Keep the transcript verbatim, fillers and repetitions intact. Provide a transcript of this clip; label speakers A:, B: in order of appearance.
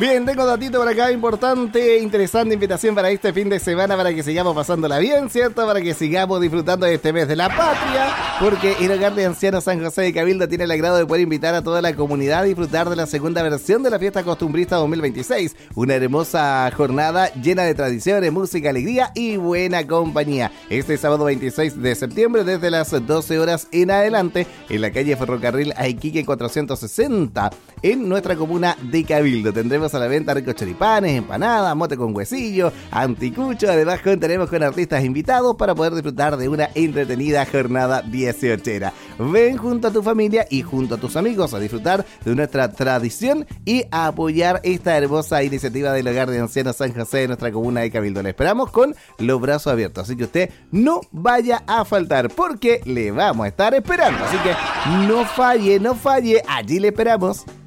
A: Bien, tengo datito por acá importante, interesante invitación para este fin de semana para que sigamos pasándola bien, ¿cierto? Para que sigamos disfrutando de este mes de la patria, porque el Hogar de Ancianos San José de Cabildo tiene el agrado de poder invitar a toda la comunidad a disfrutar de la segunda versión de la Fiesta Costumbrista dos mil veintiséis. Una hermosa jornada llena de tradiciones, música, alegría y buena compañía. Este sábado veintiséis de septiembre desde las doce horas en adelante en la calle Ferrocarril Aiquique cuatrocientos sesenta en nuestra comuna de Cabildo. Tendremos a la venta ricos choripanes, empanadas, mote con huesillo, anticucho. Además contaremos con artistas invitados para poder disfrutar de una entretenida jornada dieciochera. Ven junto a tu familia y junto a tus amigos a disfrutar de nuestra tradición y a apoyar esta hermosa iniciativa del Hogar de Ancianos San José de nuestra comuna de Cabildo. Le esperamos con los brazos abiertos, así que usted no vaya a faltar porque le vamos a estar esperando. Así que no falle, no falle, allí le esperamos.